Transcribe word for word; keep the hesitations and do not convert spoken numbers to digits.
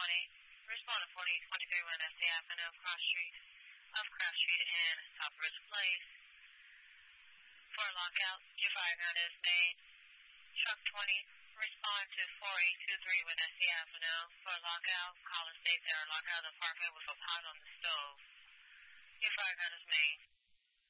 twenty. Respond to forty twenty-three West S C Avenue, Cross Street, off Cross Street and Top Ridge Place. For a lockout, your fire gun is made. Truck twenty, respond to four eight two three West S C Avenue. For a lockout, call the state there. Lockout apartment with a pot on the stove. Your fire gun is made.